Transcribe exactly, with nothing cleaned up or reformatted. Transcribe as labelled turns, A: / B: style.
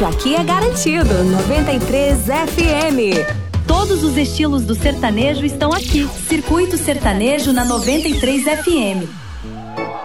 A: sertanejo aqui é garantido. noventa e três F M.
B: Todos os estilos do sertanejo estão aqui. Circuito Sertanejo na noventa e três F M.